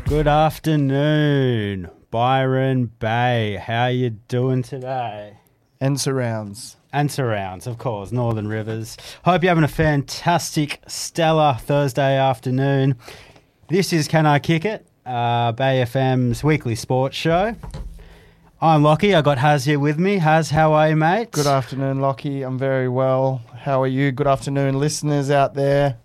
Good afternoon, Byron Bay. How you doing today? And surrounds. And surrounds, of course, Northern Rivers. Hope you're having a fantastic, stellar Thursday afternoon. This is Can I Kick It? Bay FM's weekly sports show. I'm Lockie. I got Haz here with me. Haz, how are you, mate? Good afternoon, Lockie. I'm very well. How are you? Good afternoon, listeners out there.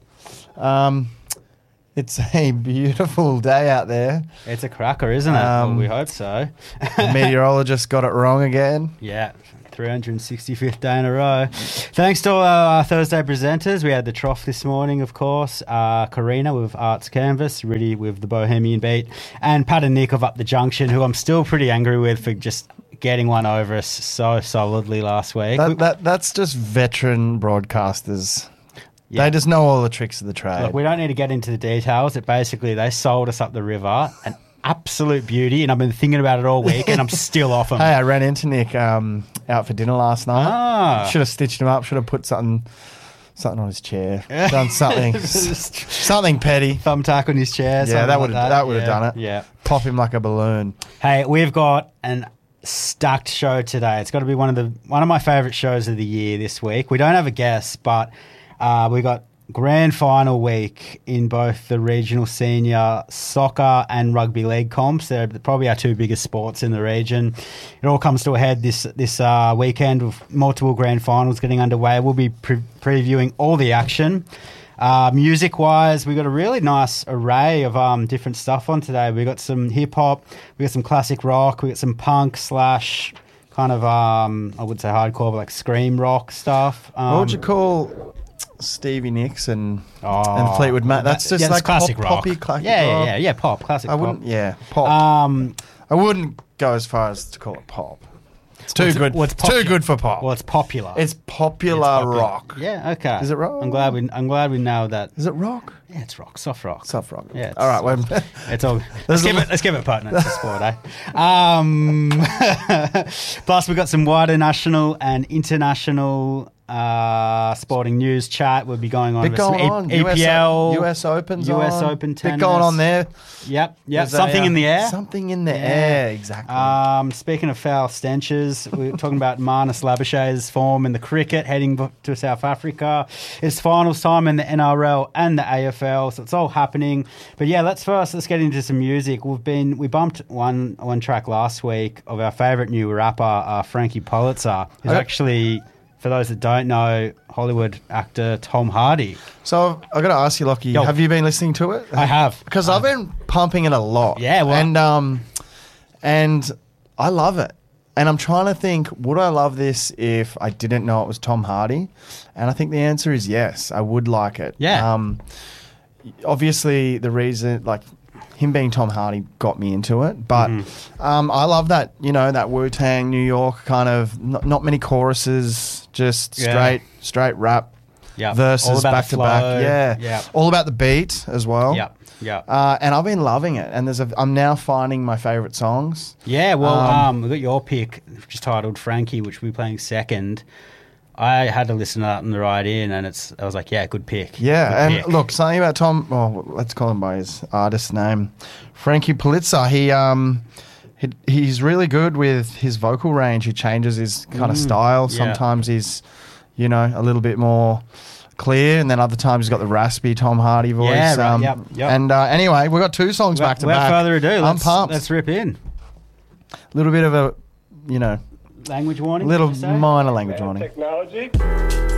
It's a beautiful day out there. It's a cracker, isn't it? Well, we hope so. The meteorologist got it wrong again. Yeah, 365th day in a row. Thanks to all our Thursday presenters. We had the Trough this morning, of course. Karina with Arts Canvas, Riddy with the Bohemian Beat, and Pat and Nick of Up the Junction, who I'm still pretty angry with for just getting one over us so solidly last week. That's just veteran broadcasters. Yeah. They just know all the tricks of the trade. Look, we don't need to get into the details. It basically, they sold us up the river, an absolute beauty, and I've been thinking about it all week, and I'm still off them. Hey, I ran into Nick out for dinner last night. Should have stitched him up. Should have put something on his chair. Done something petty. Thumbtack on his chair. Yeah, that would have done it. Yeah, pop him like a balloon. Hey, we've got an stacked show today. It's got to be one of my favourite shows of the year this week. We don't have a guest, but we got grand final week in both the regional senior soccer and rugby league comps. They're probably our two biggest sports in the region. It all comes to a head this weekend with multiple grand finals getting underway. We'll be previewing all the action. Music-wise, we got a really nice array of different stuff on today. We got some hip-hop, we got some classic rock, we got some punk / kind of, I would say hardcore, but like scream rock stuff. What would you call Stevie Nicks and Fleetwood Mac? That's just like classic rock. Poppy classic rock. rock. Yeah, pop, classic pop. Pop. I wouldn't go as far as to call it pop. It's too good. Too good for pop. Well, it's popular. It's popular rock. Yeah, okay. Is it rock? I'm glad we nailed that. Is it rock? Yeah, it's rock. Soft rock. Soft rock. Yeah. All right. Well, it's all. Let's give it pertinence to sport, eh? Plus, we got some wider national and international sporting news chat. We'll be going on. EPL, US Open's US on. Open tennis. Bit going on there. Yep. Something in the air. Something in the air, exactly. Speaking of foul stenches, we're talking about Marnus Labuschag's form in the cricket, heading to South Africa. It's finals time in the NRL and the AFL, so it's all happening. But yeah, let's get into some music. We bumped one track last week of our favourite new rapper, Frankie Pulitzer, who's actually, for those that don't know, Hollywood actor Tom Hardy. So I've got to ask you, Lockie, have you been listening to it? I have. Because I've been pumping it a lot. Yeah, well. And I love it. And I'm trying to think, would I love this if I didn't know it was Tom Hardy? And I think the answer is yes, I would like it. Yeah. Obviously, the reason, like, him being Tom Hardy got me into it, but I love that, that Wu-Tang New York kind of not many choruses, just straight rap verses back to back. Yeah, all about the beat as well. Yeah. And I've been loving it, and I'm now finding my favourite songs. Yeah, well, we got your pick, which is titled Frankie, which we'll be playing second. I had to listen to that on the ride in, and I was like, yeah, good pick. Yeah, good pick. Look, something about Tom, let's call him by his artist name, Frankie Pulitzer. He's really good with his vocal range. He changes his kind of style. Sometimes he's, a little bit more clear, and then other times he's got the raspy Tom Hardy voice. Yeah, right. Yep. And anyway, we've got two songs back to back. Without further ado, I'm pumped. Let's rip in. A little bit of a, language warning. Little minor language warning. Technology.